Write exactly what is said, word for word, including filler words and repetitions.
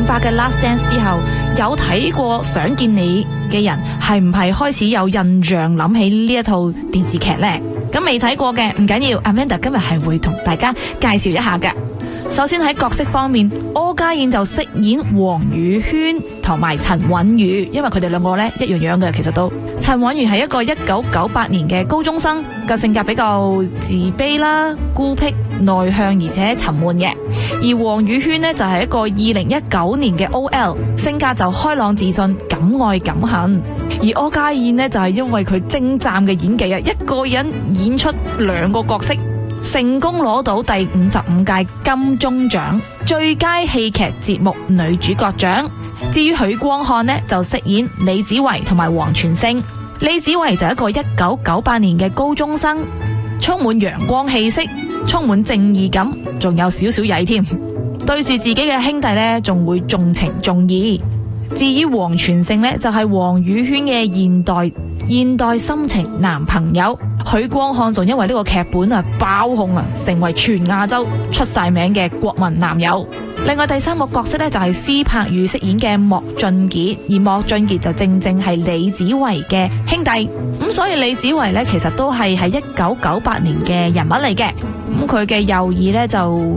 八嘅 Last Dance 之後，有睇過想見你嘅人係唔係開始有印象諗起呢一套電視劇呢？咁未睇過嘅唔緊要 ，Amanda 今日係會同大家介紹一下㗎。首先喺角色方面，柯嘉燕就飾演黃宇軒同埋陳韻瑜，因為佢哋兩個咧一樣樣嘅，其實都陳韻瑜係一個一九九八年嘅高中生，嘅性格比較自卑啦、孤僻、內向而且沉悶嘅，而黃宇軒呢，就係一個二零一九年嘅 O L， 性格就開朗自信、敢愛敢恨，而柯嘉燕呢，就係因為佢精湛嘅演技啊，一個人演出兩個角色。成功攞到第五十五屆金鐘獎最佳戲劇節目女主角獎。至於許光漢呢，就飾演李子維同埋黃全勝。李子維就係一個一九九八年嘅高中生，充滿陽光氣息，充滿正義感，仲有少少曳添。對住自己嘅兄弟呢，仲會重情重義。至於黃全勝呢，就係黃宇軒嘅現代現代心情男朋友。許光漢仲因為呢個劇本啊爆紅啊，成為全亞洲出晒名嘅國民男友。另外第三個角色呢，就係施柏宇飾演嘅莫俊傑，而莫俊傑就正正係李子維嘅兄弟。咁所以李子維呢，其實都係喺一九九八年嘅人物嚟嘅。咁佢嘅右耳呢，就